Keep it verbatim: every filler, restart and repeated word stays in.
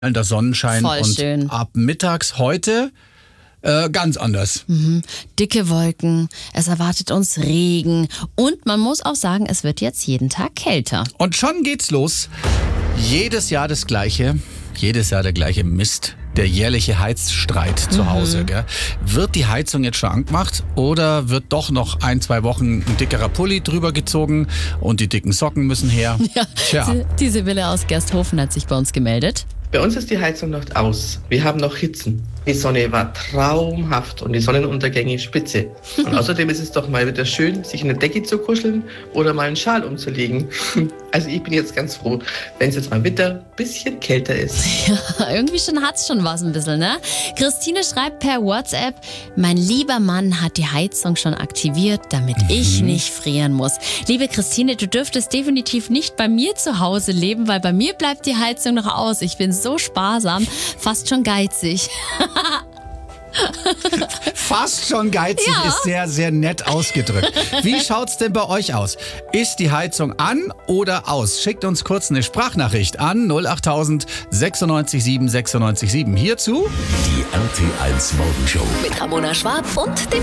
Der Sonnenschein Voll und schön. ab mittags heute äh, ganz anders. Mhm. Dicke Wolken, es erwartet uns Regen und man muss auch sagen, es wird jetzt jeden Tag kälter. Und schon geht's los. Jedes Jahr das Gleiche, jedes Jahr der gleiche Mist. Der jährliche Heizstreit zu Hause. Gell? Wird die Heizung jetzt schon angemacht oder wird doch noch ein, zwei Wochen ein dickerer Pulli drüber gezogen und die dicken Socken müssen her? Ja, Tja. die, die Sibylle aus Gersthofen hat sich bei uns gemeldet. Bei uns ist die Heizung noch aus. Wir haben noch Hitzen. Die Sonne war traumhaft und die Sonnenuntergänge spitze. Und außerdem ist es doch mal wieder schön, sich in eine Decke zu kuscheln oder mal einen Schal umzulegen. Also ich bin jetzt ganz froh, wenn es jetzt mal wieder ein bisschen kälter ist. Ja, irgendwie schon hat's schon was ein bisschen, ne? Christine schreibt per WhatsApp, mein lieber Mann hat die Heizung schon aktiviert, damit ich nicht frieren muss. Liebe Christine, du dürftest definitiv nicht bei mir zu Hause leben, weil bei mir bleibt die Heizung noch aus. Ich bin so sparsam, fast schon geizig. Fast schon geizig Ja. ist sehr, sehr nett ausgedrückt. Wie schaut's denn bei euch aus? Ist die Heizung an oder aus? Schickt uns kurz eine Sprachnachricht an null achttausend sechsundneunzig sieben sechsundneunzig sieben. Hierzu Die R T eins Morgenshow. Mit Ramona Schwarb und dem